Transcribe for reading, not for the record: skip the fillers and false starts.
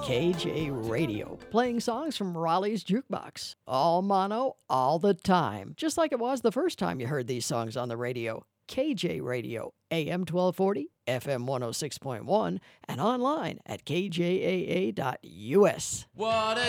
KJ Radio, playing songs from Raleigh's Jukebox. All mono, all the time. Just like it was the first time you heard these songs on the radio. KJ Radio, AM 1240, FM 106.1, and online at kjaa.us. What a